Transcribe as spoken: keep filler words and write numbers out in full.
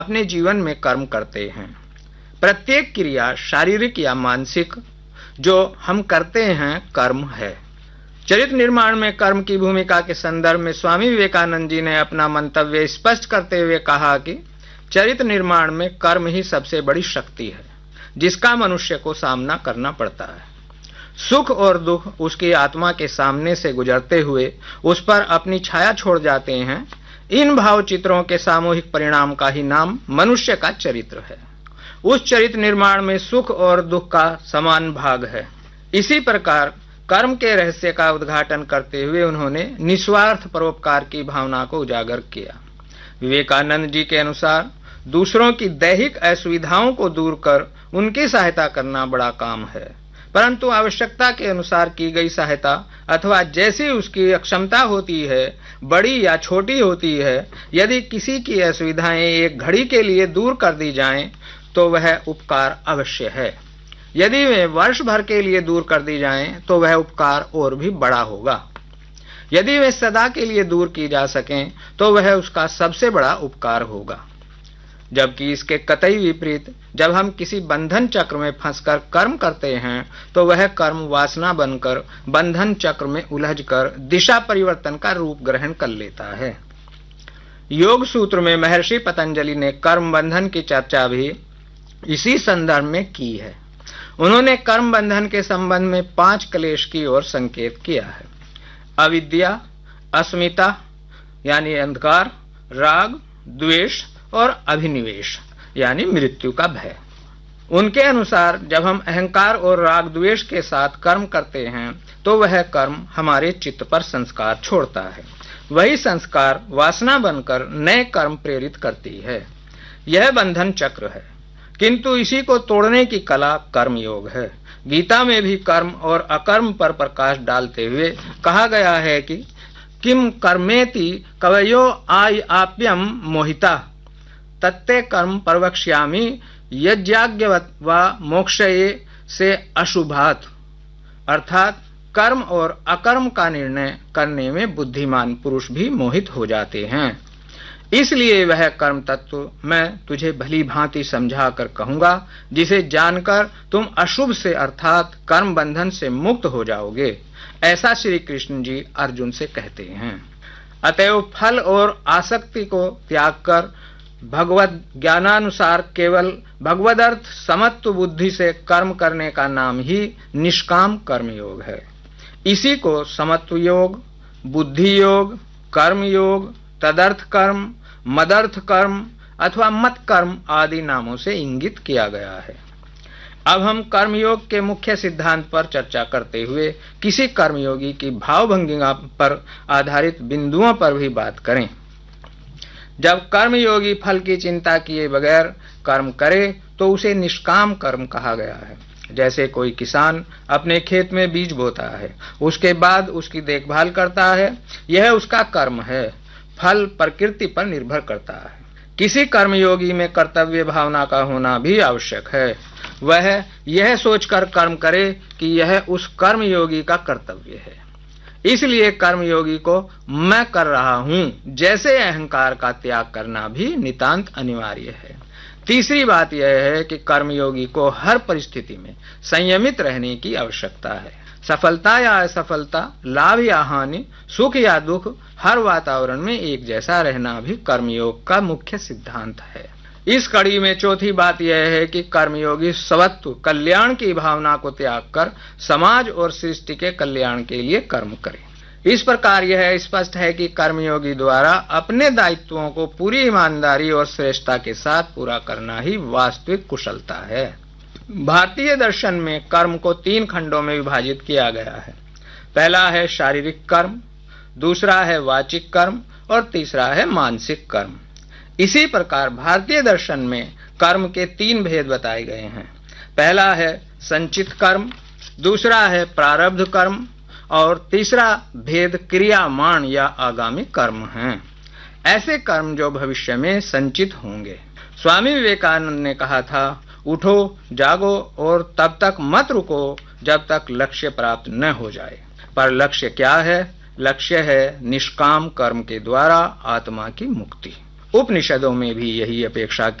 अपने जीवन में कर्म करते हैं। प्रत्येक क्रिया शारीरिक या मानसिक जो हम करते हैं कर्म है। चरित्र निर्माण में कर्म की भूमिका के संदर्भ में स्वामी विवेकानंद जी ने अपना मंतव्य स्पष्ट करते हुए कहा कि चरित्र निर्माण में कर्म ही सबसे बड़ी शक्ति है जिसका मनुष्य को सामना करना पड़ता है। सुख और दुख उसकी आत्मा के सामने से गुजरते हुए उस पर अपनी छाया छोड़ जाते हैं। इन भाव चित्रों के सामूहिक परिणाम का ही नाम मनुष्य का चरित्र है। उस चरित्र निर्माण में सुख और दुख का समान भाग है। इसी प्रकार कर्म के रहस्य का उद्घाटन करते हुए उन्होंने निस्वार्थ परोपकार की भावना को उजागर किया। विवेकानंद जी के अनुसार दूसरों की दैहिक असुविधाओं को दूर कर उनकी सहायता करना बड़ा काम है, परंतु आवश्यकता के अनुसार की गई सहायता अथवा जैसी उसकी क्षमता होती है, बड़ी या छोटी होती है, यदि किसी की असुविधाएं एक घड़ी के लिए दूर कर दी जाएं तो वह उपकार अवश्य है। यदि वे वर्ष भर के लिए दूर कर दी जाएं तो वह उपकार और भी बड़ा होगा। यदि वे सदा के लिए दूर की जा सकें तो वह उसका सबसे बड़ा उपकार होगा। जबकि इसके कतई विपरीत जब हम किसी बंधन चक्र में फंसकर कर्म करते हैं तो वह कर्म वासना बनकर बंधन चक्र में उलझकर दिशा परिवर्तन का रूप ग्रहण कर लेता है। योग सूत्र में महर्षि पतंजलि ने कर्म बंधन की चर्चा भी इसी संदर्भ में की है। उन्होंने कर्म बंधन के संबंध में पांच क्लेश की ओर संकेत किया है। अविद्या, अस्मिता यानी अंधकार, राग, द्वेष और अभिनिवेश यानी मृत्यु का भय। उनके अनुसार जब हम अहंकार और राग द्वेष के साथ कर्म करते हैं तो वह कर्म हमारे चित्त पर संस्कार छोड़ता है। वही संस्कार वासना बनकर नए कर्म प्रेरित करती है। यह बंधन चक्र है, किंतु इसी को तोड़ने की कला कर्म योग है। गीता में भी कर्म और अकर्म पर प्रकाश डालते हुए कहा गया है कि किम कर्मेति कवयो आय आप्यम मोहिता तत्ते कर्म प्रवक्ष्यामि यज्ञाज्ञवत् वा मोक्षये से अशुभात। अर्थात कर्म और अकर्म का निर्णय करने में बुद्धिमान पुरुष भी मोहित हो जाते हैं। इसलिए वह कर्म तत्व मैं तुझे भली भांति समझा कर कहूंगा जिसे जानकर तुम अशुभ से अर्थात कर्म बंधन से मुक्त हो जाओगे। ऐसा श्री कृष्ण जी अर्जुन से कहते हैं। अतएव फल और आसक्ति को त्याग कर भगवत ज्ञानानुसार केवल भगवदर्थ समत्व बुद्धि से कर्म करने का नाम ही निष्काम कर्म योग है। इसी को समत्व योग, बुद्धि योग, कर्म योग, तदर्थ कर्म, मदर्थ कर्म अथवा मत कर्म आदि नामों से इंगित किया गया है। अब हम कर्मयोग के मुख्य सिद्धांत पर चर्चा करते हुए किसी कर्मयोगी की भावभंगिमा पर आधारित बिंदुओं पर भी बात करें। जब कर्मयोगी फल की चिंता किए बगैर कर्म करे तो उसे निष्काम कर्म कहा गया है। जैसे कोई किसान अपने खेत में बीज बोता है, उसके बाद उसकी देखभाल करता है, यह उसका कर्म है। फल प्रकृति पर निर्भर करता है। किसी कर्मयोगी में कर्तव्य भावना का होना भी आवश्यक है। वह यह सोचकर कर्म करे कि यह उस कर्मयोगी का कर्तव्य है। इसलिए कर्मयोगी को मैं कर रहा हूं जैसे अहंकार का त्याग करना भी नितांत अनिवार्य है। तीसरी बात यह है कि कर्मयोगी को हर परिस्थिति में संयमित रहने की आवश्यकता है। सफलता या असफलता, लाभ या हानि, सुख या दुख, हर वातावरण में एक जैसा रहना भी कर्मयोग का मुख्य सिद्धांत है। इस कड़ी में चौथी बात यह है कि कर्मयोगी स्वत्व कल्याण की भावना को त्याग कर समाज और सृष्टि के कल्याण के लिए कर्म करे। इस प्रकार यह स्पष्ट है कि कर्मयोगी द्वारा अपने दायित्वों को पूरी ईमानदारी और श्रेष्ठता के साथ पूरा करना ही वास्तविक कुशलता है। भारतीय दर्शन में कर्म को तीन खंडों में विभाजित किया गया है। पहला है शारीरिक कर्म, दूसरा है वाचिक कर्म और तीसरा है मानसिक कर्म। इसी प्रकार भारतीय दर्शन में कर्म के तीन भेद बताए गए हैं। पहला है संचित कर्म, दूसरा है प्रारब्ध कर्म और तीसरा भेद क्रियामाण या आगामी कर्म हैं। ऐसे कर्म जो भविष्य में संचित होंगे। स्वामी विवेकानंद ने कहा था, उठो, जागो और तब तक मत रुको जब तक लक्ष्य प्राप्त न हो जाए। पर लक्ष्य क्या है? लक्ष्य है निष्काम कर्म के द्वारा आत्मा की मुक्ति। उपनिषदों में भी यही अपेक्षा